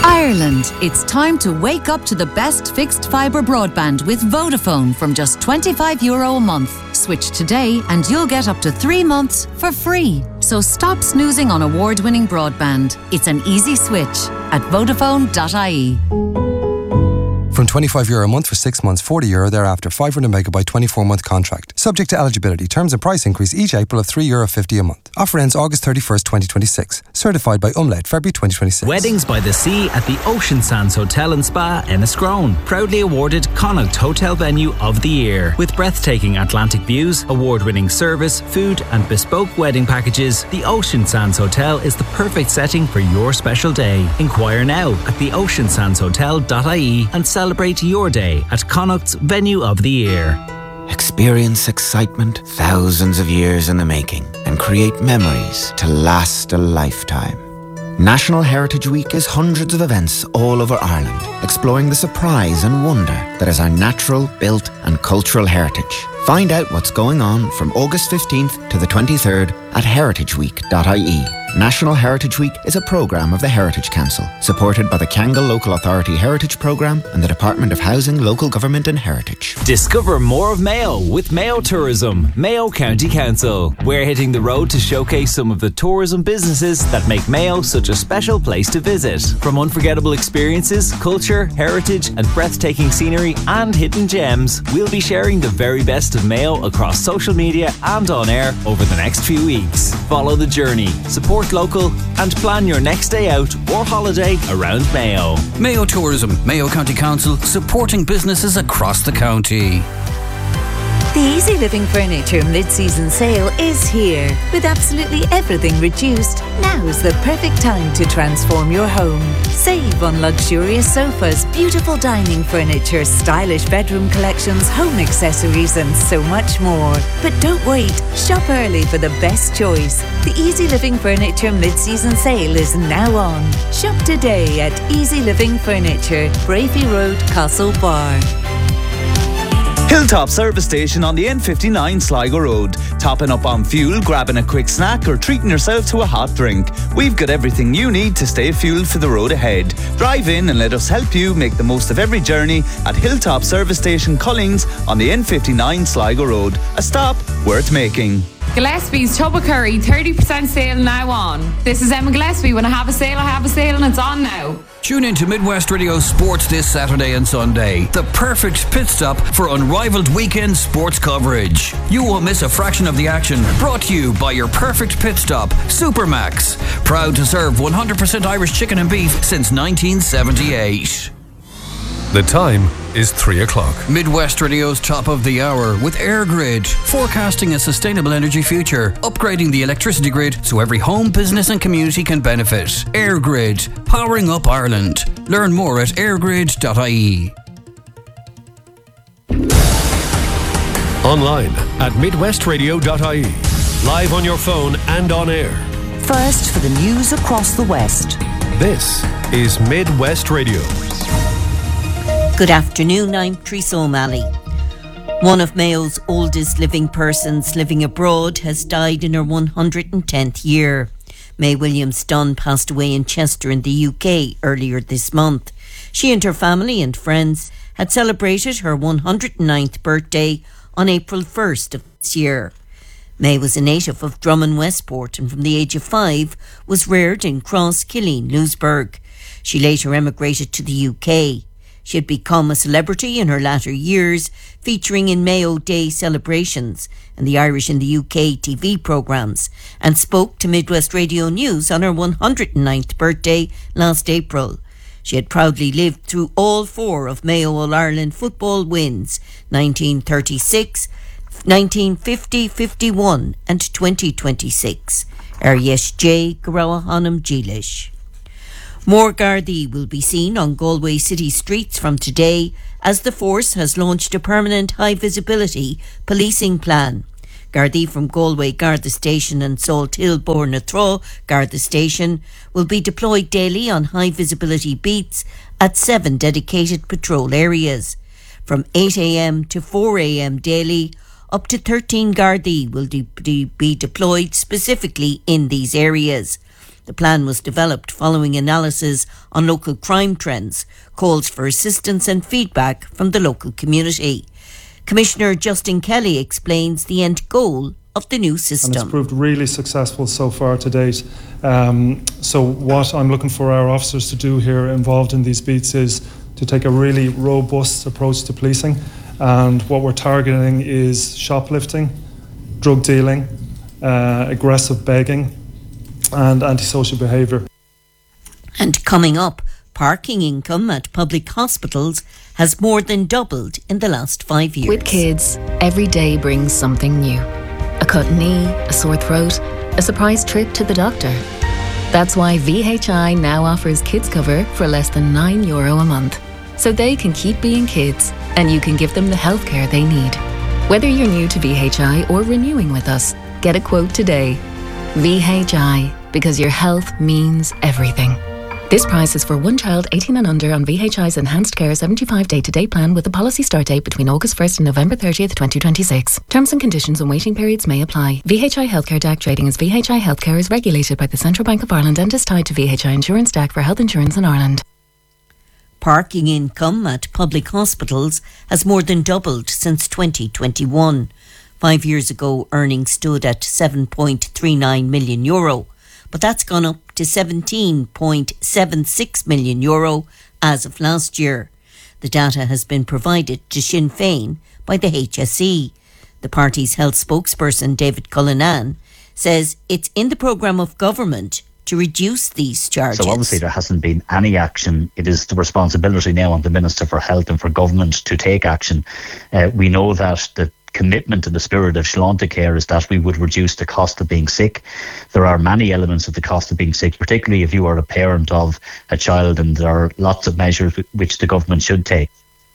Ireland, it's time to wake up to the best fixed fibre broadband with Vodafone from just €25 a month. Switch today and you'll get up to 3 months for free. So stop snoozing on award-winning broadband. It's an easy switch at Vodafone.ie. From €25 a month for 6 months, €40 thereafter, 500 megabyte 24-month contract. Subject to eligibility. Terms and price increase each April of €3.50 a month. Offer ends August 31st, 2026. Certified by Umlaut, February 2026. Weddings by the Sea at the Ocean Sands Hotel and Spa, Enniscrone. Proudly awarded Connaught Hotel Venue of the Year. With breathtaking Atlantic views, award-winning service, food and bespoke wedding packages, the Ocean Sands Hotel is the perfect setting for your special day. Inquire now at theoceansandshotel.ie and celebrate your day at Connaught's Venue of the Year. Experience excitement thousands of years in the making and create memories to last a lifetime. National Heritage Week is hundreds of events all over Ireland, exploring the surprise and wonder that is our natural, built and cultural heritage. Find out what's going on from August 15th to the 23rd at heritageweek.ie. National Heritage Week is a programme of the Heritage Council, supported by the Kangol Local Authority Heritage Programme and the Department of Housing, Local Government and Heritage. Discover more of Mayo with Mayo Tourism, Mayo County Council. We're hitting the road to showcase some of the tourism businesses that make Mayo such a special place to visit. From unforgettable experiences, culture, heritage and breathtaking scenery and hidden gems, we'll be sharing the very best of Mayo across social media and on air over the next few weeks. Follow the journey, support local and plan your next day out or holiday around Mayo. Mayo Tourism, Mayo County Council, supporting businesses across the county. The Easy Living Furniture mid-season sale is here. With absolutely everything reduced, now's the perfect time to transform your home. Save on luxurious sofas, beautiful dining furniture, stylish bedroom collections, home accessories and so much more. But don't wait, shop early for the best choice. The Easy Living Furniture mid-season sale is now on. Shop today at Easy Living Furniture, Brafey Road, Castlebar. Hilltop Service Station on the N59 Sligo Road. Topping up on fuel, grabbing a quick snack or treating yourself to a hot drink. We've got everything you need to stay fueled for the road ahead. Drive in and let us help you make the most of every journey at Hilltop Service Station Cullings on the N59 Sligo Road. A stop worth making. Gillespie's Tubba Curry, 30% sale now on. This is Emma Gillespie. When I have a sale and it's on now. Tune in to Midwest Radio Sports this Saturday and Sunday. The perfect pit stop for unrivaled weekend sports coverage. You won't miss a fraction of the action. Brought to you by your perfect pit stop, Supermax. Proud to serve 100% Irish chicken and beef since 1978. The time is 3 o'clock. Midwest Radio's top of the hour with AirGrid, forecasting a sustainable energy future, upgrading the electricity grid so every home, business and community can benefit. AirGrid, powering up Ireland. Learn more at airgrid.ie. Online at midwestradio.ie. Live on your phone and on air. First for the news across the West. This is Midwest Radio. Good afternoon, I'm Teresa O'Malley. One of Mayo's oldest living persons living abroad has died in her 110th year. May Williams Dunn passed away in Chester in the UK earlier this month. She and her family and friends had celebrated her 109th birthday on April 1st of this year. May was a native of Drummond Westport and from the age of 5 was reared in Cross, Killeen, Louisburg. She later emigrated to the UK. She had become a celebrity in her latter years, featuring in Mayo Day celebrations and the Irish in the UK TV programmes, and spoke to Midwest Radio News on her 109th birthday last April. She had proudly lived through all 4 of Mayo All-Ireland football wins, 1936, 1950, 51 and 2026. Yes J. Garawa Hanum Geelish. More Gardaí will be seen on Galway city streets from today as the force has launched a permanent high-visibility policing plan. Gardaí from Galway Garda Station and Salt Hill Bornathraw Garda Station will be deployed daily on high-visibility beats at 7 dedicated patrol areas. From 8 a.m. to 4 a.m. daily, up to 13 Gardaí will be deployed specifically in these areas. The plan was developed following analysis on local crime trends, calls for assistance and feedback from the local community. Commissioner Justin Kelly explains the end goal of the new system. And it's proved really successful so far to date. So what I'm looking for our officers to do here involved in these beats is to take a really robust approach to policing. And what we're targeting is shoplifting, drug dealing, aggressive begging and antisocial behaviour. And coming up, parking income at public hospitals has more than doubled in the last 5 years. With kids, every day brings something new. A cut knee, a sore throat, a surprise trip to the doctor. That's why VHI now offers kids cover for less than €9 a month. So they can keep being kids and you can give them the healthcare they need. Whether you're new to VHI or renewing with us, get a quote today. VHI, because your health means everything. This price is for one child 18 and under on VHI's Enhanced Care 75 day-to-day plan with a policy start date between August 1st and November 30th, 2026. Terms and conditions and waiting periods may apply. VHI Healthcare DAC trading as VHI Healthcare is regulated by the Central Bank of Ireland and is tied to VHI Insurance DAC for health insurance in Ireland. Parking income at public hospitals has more than doubled since 2021. 5 years ago, earnings stood at €7.39 million, but that's gone up to €17.76 million as of last year. The data has been provided to Sinn Féin by the HSE. The party's health spokesperson, David Cullinan, says it's in the programme of government to reduce these charges. So obviously there hasn't been any action. It is the responsibility now on the Minister for Health and for government to take action. We know that the commitment and the spirit of Sláinte Care is that we would reduce the cost of being sick. There are many elements of the cost of being sick, particularly if you are a parent of a child, and there are lots of measures which the government should take.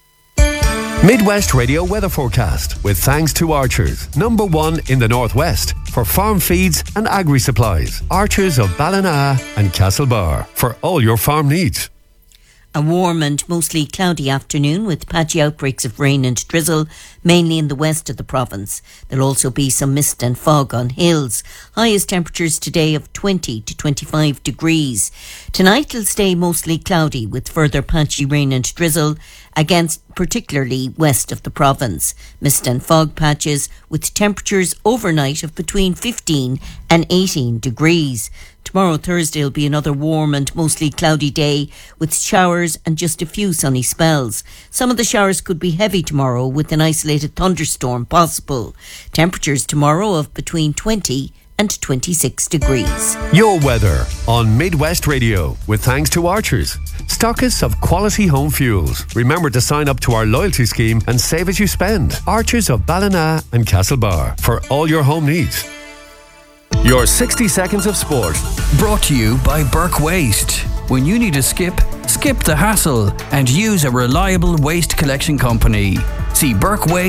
Midwest Radio weather forecast with thanks to Archers, #1 in the Northwest for farm feeds and agri supplies. Archers of Ballina and Castlebar for all your farm needs. A warm and mostly cloudy afternoon with patchy outbreaks of rain and drizzle, mainly in the west of the province. There'll also be some mist and fog on hills. Highest temperatures today of 20 to 25 degrees. Tonight it'll stay mostly cloudy with further patchy rain and drizzle against particularly west of the province. Mist and fog patches with temperatures overnight of between 15 and 18 degrees. Tomorrow, Thursday, will be another warm and mostly cloudy day with showers and just a few sunny spells. Some of the showers could be heavy tomorrow with an isolated thunderstorm possible. Temperatures tomorrow of between 20 and 26 degrees. Your weather on Midwest Radio with thanks to Archers, stockists of quality home fuels. Remember to sign up to our loyalty scheme and save as you spend. Archers of Ballina and Castlebar for all your home needs. Your 60 seconds of sport. Brought to you by Burke Waste. When you need a skip the hassle and use a reliable waste collection company. See Burke Waste